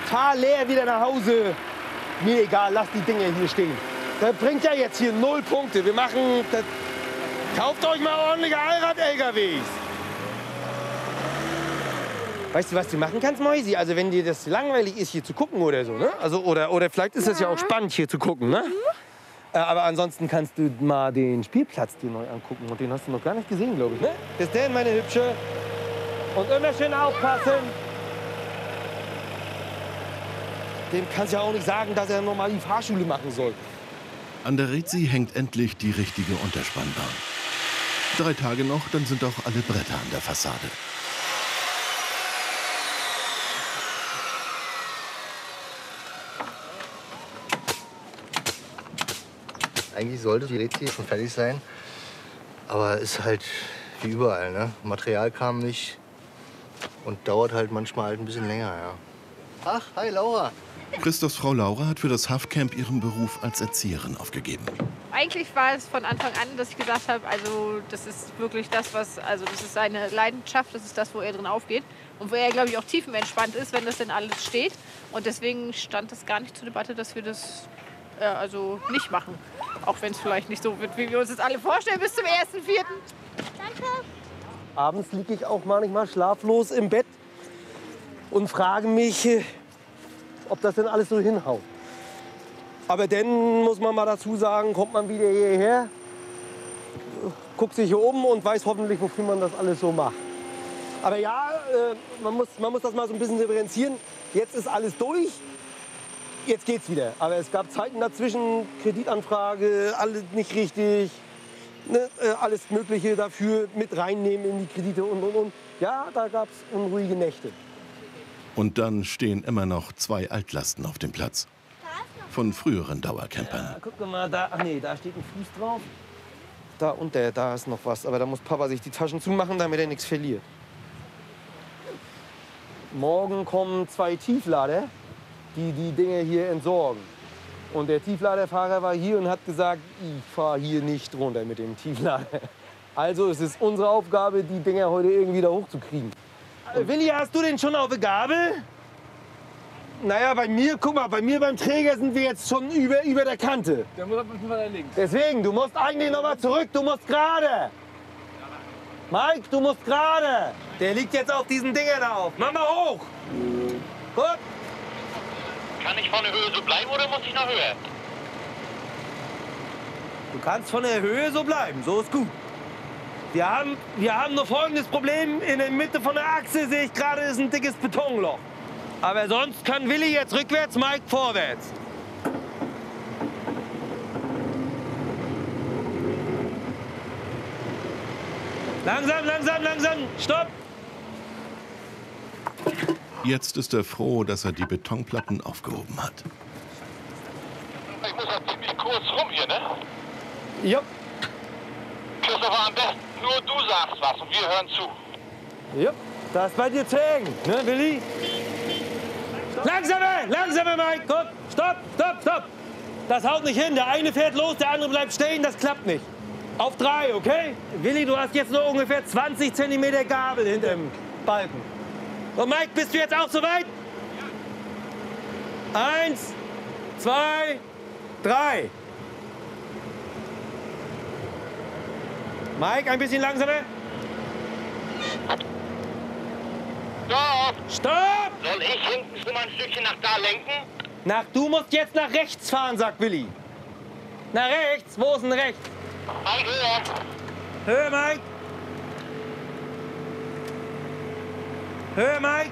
fahr leer wieder nach Hause. Mir egal, lass die Dinger hier stehen. Das bringt ja jetzt hier 0 Punkte. Wir machen das. Kauft euch mal ordentliche Allrad-LKWs. Weißt du, was du machen kannst, Mäusi? Also wenn dir das langweilig ist, hier zu gucken oder so, ne? Also, oder vielleicht ist es ja auch spannend, hier zu gucken, ne? Aber ansonsten kannst du mal den Spielplatz dir neu angucken. Und den hast du noch gar nicht gesehen, glaube ich, ne? Bis denn, meine Hübsche. Und immer schön aufpassen. Dem kannst du ja auch nicht sagen, dass er normal die Fahrschule machen soll. An der Rezi hängt endlich die richtige Unterspannbahn. 3 Tage noch, dann sind auch alle Bretter an der Fassade. Eigentlich sollte die Rezi schon fertig sein, aber ist halt wie überall, ne? Material kam nicht und dauert halt manchmal halt ein bisschen länger, ja. Ach, hi Laura. Christophs Frau Laura hat für das Haff-Camp ihren Beruf als Erzieherin aufgegeben. Eigentlich war es von Anfang an, dass ich gesagt habe, also das ist wirklich das, also das ist seine Leidenschaft, das ist das, wo er drin aufgeht. Und wo er, glaube ich, auch tiefenentspannt ist, wenn das denn alles steht. Und deswegen stand es gar nicht zur Debatte, dass wir das also nicht machen. Auch wenn es vielleicht nicht so wird, wie wir uns das alle vorstellen, bis zum 1.4. Danke. Abends liege ich auch manchmal schlaflos im Bett und frage mich, ob das denn alles so hinhaut. Aber dann muss man mal dazu sagen, kommt man wieder hierher, guckt sich hier um und weiß hoffentlich, wofür man das alles so macht. Aber ja, man muss das mal so ein bisschen differenzieren. Jetzt ist alles durch, jetzt geht's wieder. Aber es gab Zeiten dazwischen, Kreditanfrage, alles nicht richtig, ne, alles Mögliche dafür mit reinnehmen in die Kredite und. Ja, da gab's unruhige Nächte. Und dann stehen immer noch 2 Altlasten auf dem Platz. Von früheren Dauercampern. Ja, guck mal, da, ach nee, da steht ein Fuß drauf. Da und da ist noch was. Aber da muss Papa sich die Taschen zumachen, damit er nichts verliert. Morgen kommen 2 Tieflader, die die Dinge hier entsorgen. Und der Tiefladerfahrer war hier und hat gesagt, ich fahre hier nicht runter mit dem Tieflader. Also es ist unsere Aufgabe, die Dinger heute irgendwie da hochzukriegen. Willi, hast du den schon auf der Gabel? Naja, bei mir, guck mal, bei mir beim Träger sind wir jetzt schon über der Kante. Der muss ein bisschen weiter links. Deswegen, du musst eigentlich noch mal zurück, du musst gerade. Mike, du musst gerade. Der liegt jetzt auf diesen Dinger da auf. Mach mal hoch. Gut. Kann ich von der Höhe so bleiben oder muss ich noch höher? Du kannst von der Höhe so bleiben, so ist gut. Wir haben nur folgendes Problem. In der Mitte von der Achse sehe ich gerade, ist ein dickes Betonloch. Aber sonst kann Willi jetzt rückwärts, Mike vorwärts. Langsam, langsam, langsam. Stopp. Jetzt ist er froh, dass er die Betonplatten aufgehoben hat. Ich muss auch ziemlich kurz rum hier, ne? Ja. Christopher, am besten nur du sagst was und wir hören zu. Ja. Das ist bei dir zählen, ne, Willi? Langsamer, langsamer, Mike. Gut. Stopp, stopp, stopp. Das haut nicht hin. Der eine fährt los, der andere bleibt stehen. Das klappt nicht. Auf 3, okay? Willi, du hast jetzt nur ungefähr 20 cm Gabel hinterm Balken. So, Mike, bist du jetzt auch soweit? Ja. 1, 2, 3. Mike, ein bisschen langsamer. Stopp! Stopp! Soll ich hinten schon mal ein Stückchen nach da lenken? Du musst jetzt nach rechts fahren, sagt Willi. Nach rechts? Wo ist denn rechts? Halt höher! Höhe, Mike! Höhe, Mike!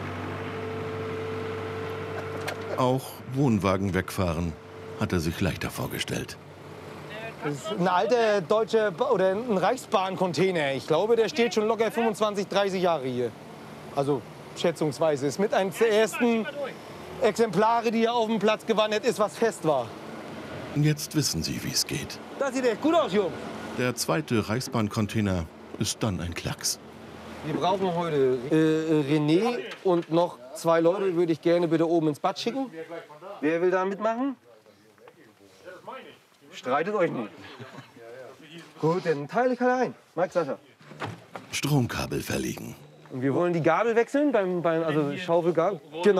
Auch Wohnwagen wegfahren hat er sich leichter vorgestellt. Das ist ein alter deutscher oder ein Reichsbahncontainer. Ich glaube, der steht schon locker 25, 30 Jahre hier. Also schätzungsweise. Ist mit eines der ersten Exemplare, die hier auf dem Platz gewandert ist, was fest war. Jetzt wissen sie, wie es geht. Das sieht echt gut aus, Jungs. Der zweite Reichsbahncontainer ist dann ein Klacks. Wir brauchen heute René und noch 2 Leute würde ich gerne bitte oben ins Bad schicken. Wer will da mitmachen? Streitet euch nicht. Gut, dann teile ich halt ein. Mike, Sascha. Stromkabel verlegen. Und wir wollen die Gabel wechseln, also Schaufelgabel. Genau.